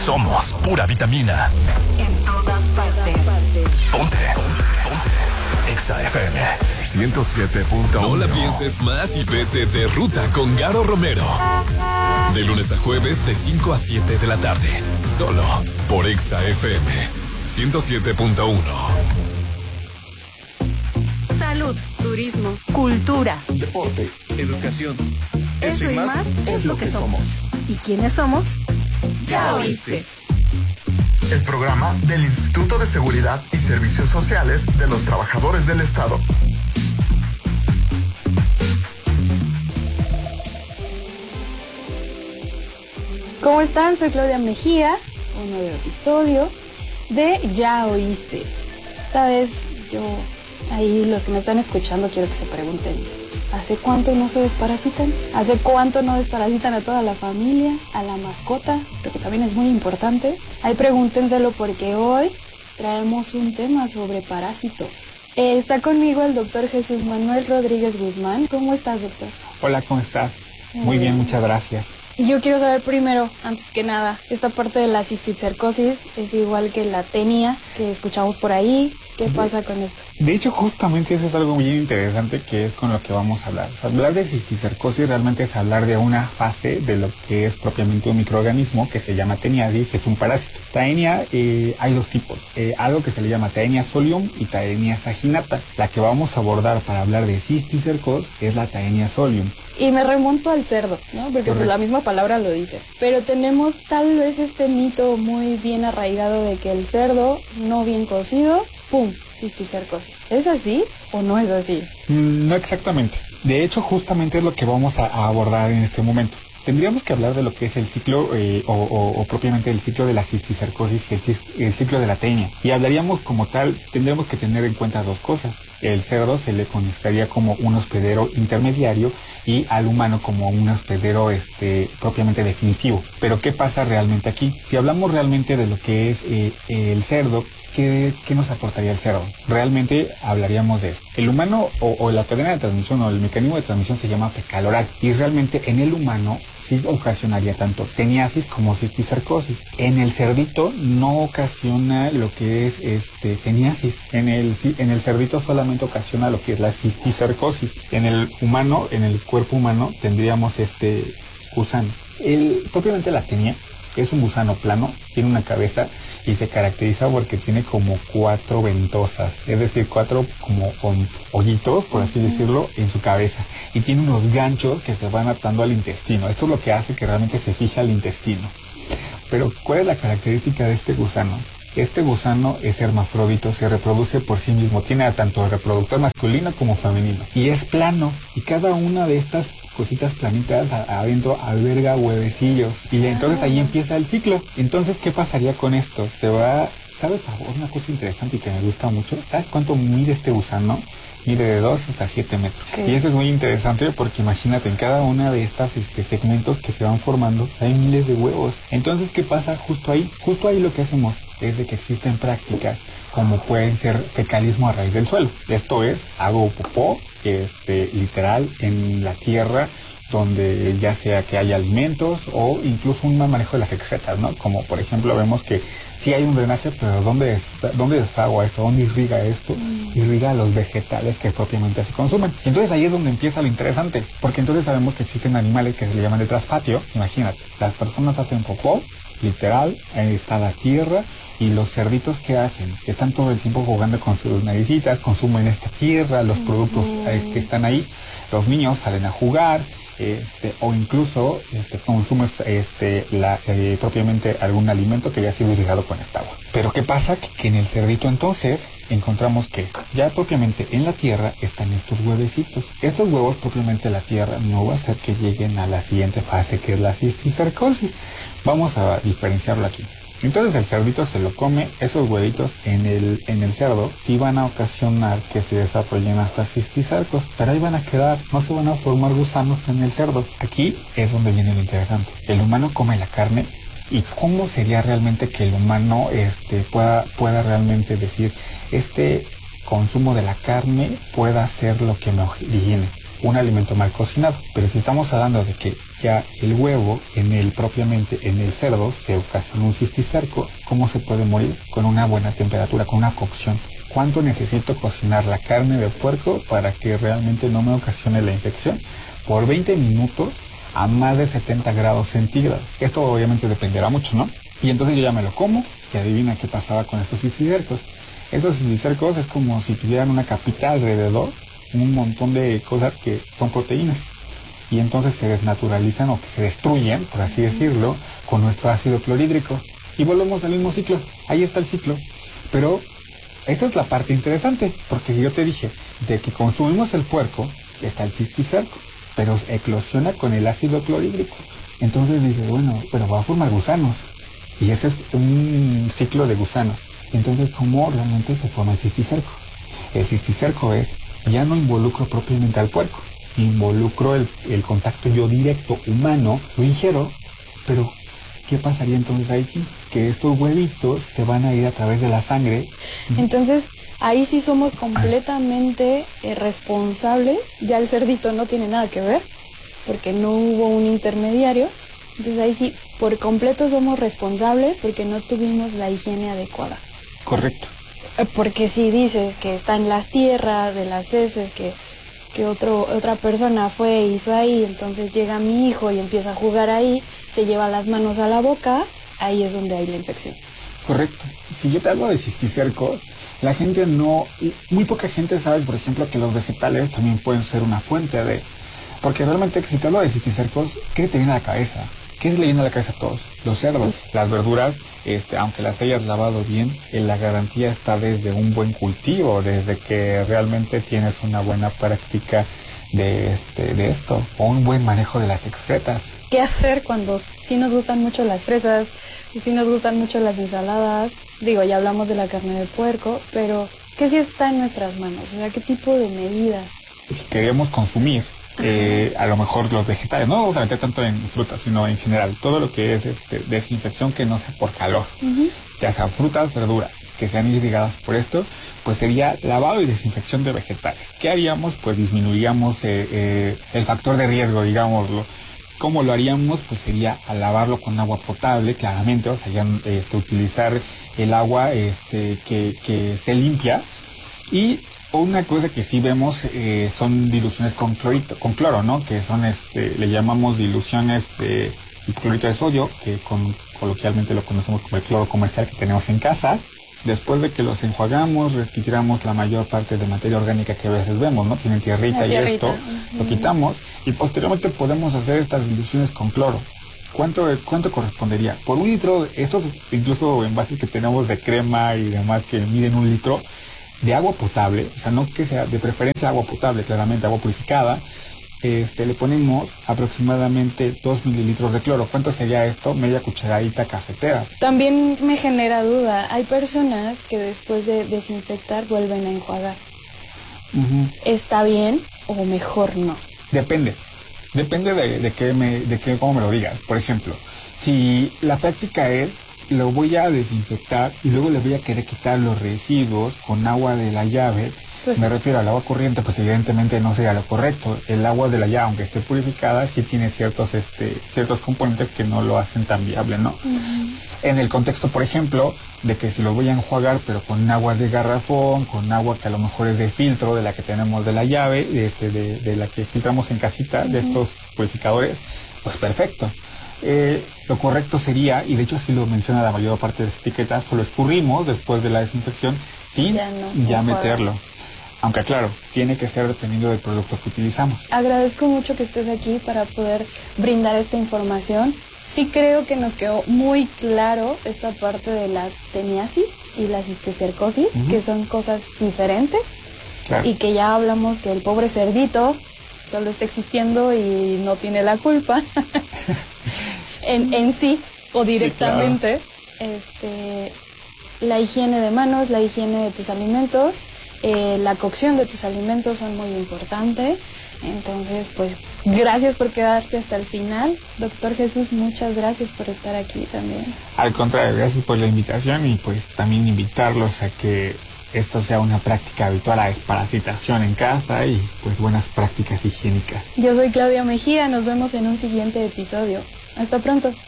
Somos pura vitamina. En todas partes. Ponte. Exa FM 107.1. No la pienses más y vete de ruta con Garo Romero. De lunes a jueves de 5 a 7 de la tarde. Solo por Exa FM 107.1. Salud, turismo, cultura, deporte, educación. Eso y más es lo que somos. ¿Y quiénes somos? Ya oíste. El programa del Instituto de Seguridad y Servicios Sociales de los Trabajadores del Estado. ¿Cómo están? Soy Claudia Mejía, un nuevo episodio de Ya Oíste. Esta vez ahí los que me están escuchando quiero que se pregunten, ¿hace cuánto no se desparasitan? ¿Hace cuánto no desparasitan a toda la familia, a la mascota? Porque también es muy importante. Ahí pregúntenselo porque hoy traemos un tema sobre parásitos. Está conmigo el doctor Jesús Manuel Rodríguez Guzmán. ¿Cómo estás, doctor? Hola, ¿cómo estás? Muy bien, muchas gracias. Y yo quiero saber primero, antes que nada, esta parte de la cisticercosis es igual que la tenia que escuchamos por ahí. ¿Qué pasa con esto? De hecho, justamente eso es algo muy interesante que es con lo que vamos a hablar. O sea, hablar de cisticercosis realmente es hablar de una fase de lo que es propiamente un microorganismo que se llama teniasis, que es un parásito. Taenia, hay dos tipos. Algo que se le llama Taenia solium y Taenia saginata. La que vamos a abordar para hablar de cisticercosis es la Taenia solium. Y me remonto al cerdo, ¿no? Porque pues la misma palabra lo dice. Pero tenemos tal vez este mito muy bien arraigado de que el cerdo no bien cocido, ¡pum!, cisticercosis. ¿Es así o no es así? No exactamente. De hecho, justamente es lo que vamos a abordar en este momento. Tendríamos que hablar de lo que es el ciclo o propiamente el ciclo de la cisticercosis y el ciclo de la tenia. Y hablaríamos como tal, tendremos que tener en cuenta dos cosas. El cerdo se le consideraría como un hospedero intermediario y al humano como un hospedero propiamente definitivo. Pero ¿qué pasa realmente aquí? Si hablamos realmente de lo que es el cerdo, ¿qué nos aportaría el cerdo? Realmente hablaríamos de esto. El humano o la cadena de transmisión o el mecanismo de transmisión se llama fecal-oral y realmente en el humano sí ocasionaría tanto teniasis como cisticercosis. En el cerdito no ocasiona lo que es teniasis. En el cerdito solamente ocasiona lo que es la cisticercosis. En el humano, en el cuerpo humano, tendríamos gusano. Propiamente la tenia es un gusano plano, tiene una cabeza y se caracteriza porque tiene como 4 ventosas, es decir, 4 como con hoyitos, por así decirlo, en su cabeza. Y tiene unos ganchos que se van atando al intestino. Esto es lo que hace que realmente se fije al intestino. Pero, ¿cuál es la característica de este gusano? Este gusano es hermafrodito, se reproduce por sí mismo, tiene tanto el reproductor masculino como femenino. Y es plano, y cada una de estas cositas planitas adentro alberga huevecillos. Y entonces ahí empieza el ciclo. Entonces, ¿qué pasaría con esto? ¿Sabes? Una cosa interesante y que me gusta mucho. ¿Sabes cuánto mide este gusano? Mide de 2 hasta 7 metros. Okay. Y eso es muy interesante porque imagínate, en cada una de estas segmentos que se van formando hay miles de huevos. Entonces, ¿qué pasa justo ahí? Justo ahí lo que hacemos es de que existen prácticas como pueden ser fecalismo a raíz del suelo. Esto es, hago popó, literal, en la tierra, donde ya sea que haya alimentos o incluso un mal manejo de las excretas, ¿no? Como por ejemplo vemos que sí hay un drenaje, pero ¿dónde desagua esto? ¿Dónde irriga esto? Irriga los vegetales que propiamente se consumen. Y entonces ahí es donde empieza lo interesante, porque entonces sabemos que existen animales que se le llaman de traspatio. Imagínate, las personas hacen popó, literal, ahí está la tierra, y los cerditos que hacen, que están todo el tiempo jugando con sus naricitas, consumen esta tierra, los productos que están ahí, los niños salen a jugar, o incluso consumes propiamente algún alimento que ya ha sido irrigado con esta agua. Pero ¿qué pasa? Que en el cerdito entonces encontramos que ya propiamente en la tierra están estos huevecitos. Estos huevos propiamente la tierra no va a hacer que lleguen a la siguiente fase, que es la cisticercosis. Vamos a diferenciarlo aquí. Entonces el cerdito se lo come, esos huevitos en el cerdo sí van a ocasionar que se desarrollen hasta cisticercos, pero ahí van a quedar, no se van a formar gusanos en el cerdo. Aquí es donde viene lo interesante. El humano come la carne, y cómo sería realmente que el humano pueda realmente decir consumo de la carne pueda ser lo que me origine un alimento mal cocinado. Pero si estamos hablando de que ya el huevo, propiamente en el cerdo, se ocasiona un cisticerco. ¿Cómo se puede morir? Con una buena temperatura, con una cocción. ¿Cuánto necesito cocinar la carne de puerco para que realmente no me ocasione la infección? Por 20 minutos a más de 70 grados centígrados. Esto obviamente dependerá mucho, ¿no? Y entonces yo ya me lo como y adivina qué pasaba con estos cisticercos. Estos cisticercos es como si tuvieran una capita alrededor, un montón de cosas que son proteínas. Y entonces se desnaturalizan o que se destruyen, por así decirlo, con nuestro ácido clorhídrico. Y volvemos al mismo ciclo. Ahí está el ciclo. Pero esta es la parte interesante, porque si yo te dije de que consumimos el puerco, está el cisticerco, pero eclosiona con el ácido clorhídrico. Entonces dice, bueno, pero va a formar gusanos. Y ese es un ciclo de gusanos. Entonces, ¿cómo realmente se forma el cisticerco? El cisticerco ya no involucro propiamente al puerco, involucro el contacto yo directo humano, lo ingiero, pero ¿qué pasaría entonces ahí? Que estos huevitos se van a ir a través de la sangre. Entonces, ahí sí somos completamente responsables. Ya el cerdito no tiene nada que ver, porque no hubo un intermediario. Entonces ahí sí, por completo somos responsables porque no tuvimos la higiene adecuada. Correcto. Porque si dices que está en la tierra de las heces, que otra persona fue e hizo ahí, entonces llega mi hijo y empieza a jugar ahí, se lleva las manos a la boca, ahí es donde hay la infección. Correcto. Si yo te hablo de cisticercos, la gente muy poca gente sabe, por ejemplo, que los vegetales también pueden ser una fuente de... Porque realmente si te hablo de cisticercos, ¿qué te viene a la cabeza? ¿Qué se le viene a la cabeza a todos? Los cerdos, las verduras, aunque las hayas lavado bien, la garantía está desde un buen cultivo, desde que realmente tienes una buena práctica de esto, o un buen manejo de las excretas. ¿Qué hacer cuando sí nos gustan mucho las fresas, sí nos gustan mucho las ensaladas? Digo, ya hablamos de la carne de puerco, pero ¿qué sí está en nuestras manos? O sea, ¿qué tipo de medidas? Si queremos consumir, a lo mejor los vegetales, no vamos a meter tanto en frutas, sino en general, todo lo que es desinfección que no sea por calor, ya sean frutas, verduras, que sean irrigadas por esto, pues sería lavado y desinfección de vegetales. ¿Qué haríamos? Pues disminuiríamos el factor de riesgo, digámoslo. ¿Cómo lo haríamos? Pues sería a lavarlo con agua potable, claramente, o sea, ya utilizar el agua que esté limpia. Y una cosa que sí vemos son diluciones con cloro, ¿no? Que son, le llamamos diluciones de clorito de sodio, que coloquialmente lo conocemos como el cloro comercial que tenemos en casa. Después de que los enjuagamos, retiramos la mayor parte de materia orgánica que a veces vemos, ¿no? Tienen tierrita y esto, lo quitamos y posteriormente podemos hacer estas diluciones con cloro. ¿Cuánto correspondería? Por 1 litro, estos incluso envases que tenemos de crema y demás que miden 1 litro de agua potable, o sea, no que sea de preferencia agua potable, claramente agua purificada, le ponemos aproximadamente 2 mililitros de cloro. ¿Cuánto sería esto? Media cucharadita cafetera. También me genera duda. Hay personas que después de desinfectar vuelven a enjuagar. ¿Está bien o mejor no? Depende de cómo me lo digas. Por ejemplo, si la práctica es, lo voy a desinfectar y luego le voy a querer quitar los residuos con agua de la llave, pues me refiero al agua corriente, pues evidentemente no sería lo correcto. El agua de la llave, aunque esté purificada, sí tiene ciertos componentes que no lo hacen tan viable, ¿no? En el contexto, por ejemplo, de que si lo voy a enjuagar, pero con agua de garrafón, con agua que a lo mejor es de filtro, de la que tenemos de la llave, de la que filtramos en casita, de estos purificadores, pues perfecto. Lo correcto sería, y de hecho así lo menciona la mayor parte de las etiquetas, lo escurrimos después de la desinfección sin ya meterlo. Aunque claro, tiene que ser dependiendo del producto que utilizamos. Agradezco mucho que estés aquí para poder brindar esta información. Sí creo que nos quedó muy claro esta parte de la teniasis y la cisticercosis, que son cosas diferentes. Claro. Y que ya hablamos que el pobre cerdito solo está existiendo y no tiene la culpa en sí o directamente. Sí, claro. La higiene de manos, la higiene de tus alimentos, la cocción de tus alimentos son muy importantes. Entonces, pues, gracias por quedarte hasta el final. Doctor Jesús, muchas gracias por estar aquí también. Al contrario, gracias por la invitación y pues también invitarlos a que esto sea una práctica habitual, la desparasitación en casa y pues buenas prácticas higiénicas. Yo soy Claudia Mejía, nos vemos en un siguiente episodio. Hasta pronto.